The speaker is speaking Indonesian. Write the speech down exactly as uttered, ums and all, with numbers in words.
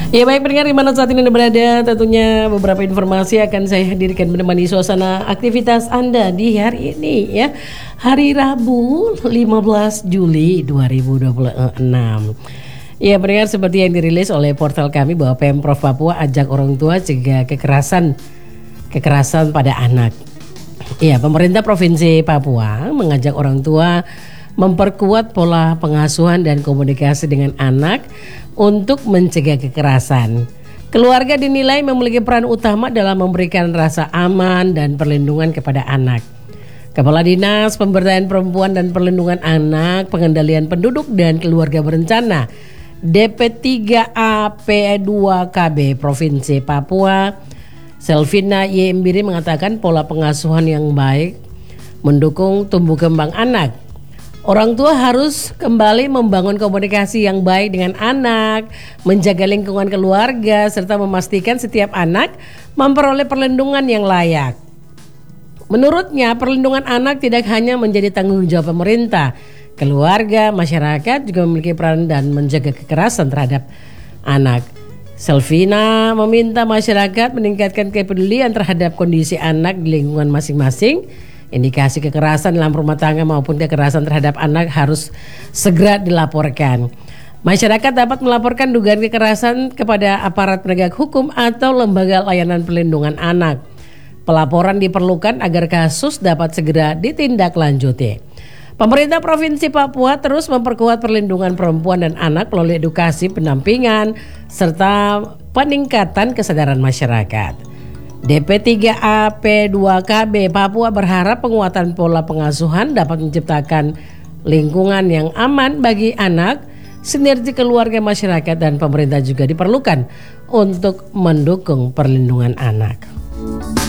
Ya baik pendengar di mana saat ini Anda berada, tentunya beberapa informasi akan saya hadirkan menemani suasana aktivitas Anda di hari ini ya. Hari Rabu lima belas Juli dua ribu dua puluh enam. Ya pendengar, seperti yang dirilis oleh portal kami bahwa Pemprov Papua ajak orang tua cegah kekerasan kekerasan pada anak. Ya, pemerintah Provinsi Papua mengajak orang tua memperkuat pola pengasuhan dan komunikasi dengan anak untuk mencegah kekerasan. Keluarga dinilai memiliki peran utama dalam memberikan rasa aman dan perlindungan kepada anak. Kepala Dinas Pemberdayaan Perempuan dan Perlindungan Anak, Pengendalian Penduduk dan Keluarga Berencana D P tiga A P dua K B Provinsi Papua, Selvina Yembiri mengatakan pola pengasuhan yang baik mendukung tumbuh kembang anak. Orang tua harus kembali membangun komunikasi yang baik dengan anak, menjaga lingkungan keluarga, serta memastikan setiap anak memperoleh perlindungan yang layak. Menurutnya, perlindungan anak tidak hanya menjadi tanggung jawab pemerintah, keluarga, masyarakat juga memiliki peran dan menjaga kekerasan terhadap anak. Selvina meminta masyarakat meningkatkan kepedulian terhadap kondisi anak di lingkungan masing-masing. Indikasi kekerasan dalam rumah tangga maupun kekerasan terhadap anak harus segera dilaporkan. Masyarakat dapat melaporkan dugaan kekerasan kepada aparat penegak hukum atau lembaga layanan perlindungan anak. Pelaporan diperlukan agar kasus dapat segera ditindaklanjuti. Pemerintah Provinsi Papua terus memperkuat perlindungan perempuan dan anak melalui edukasi, pendampingan, serta peningkatan kesadaran masyarakat. D P tiga A P dua K B Papua berharap penguatan pola pengasuhan dapat menciptakan lingkungan yang aman bagi anak. Sinergi keluarga, masyarakat, dan pemerintah juga diperlukan untuk mendukung perlindungan anak.